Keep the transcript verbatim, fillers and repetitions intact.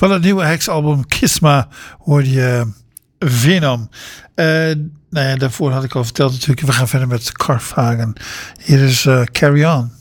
Van het nieuwe Hex-album Kisma hoorde je Venom. Uh, nou ja, daarvoor had ik al verteld natuurlijk. We gaan verder met Carfagen. Hier is uh, Carry On.